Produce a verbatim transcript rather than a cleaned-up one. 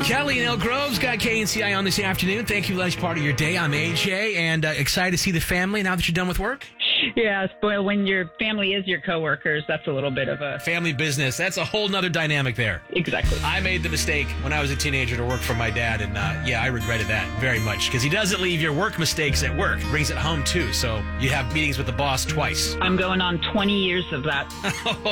Kelly and Elk Grove's got K N C I on this afternoon. Thank you for this part of your day. I'm A J, and uh, excited to see the family now that you're done with work. Yes, well, when your family is your coworkers, that's a little bit of a... Family business. That's a whole nother dynamic there. Exactly. I made the mistake when I was a teenager to work for my dad, and uh, yeah, I regretted that very much because he doesn't leave your work mistakes at work. He brings it home, too, so you have meetings with the boss twice. I'm going on twenty years of that.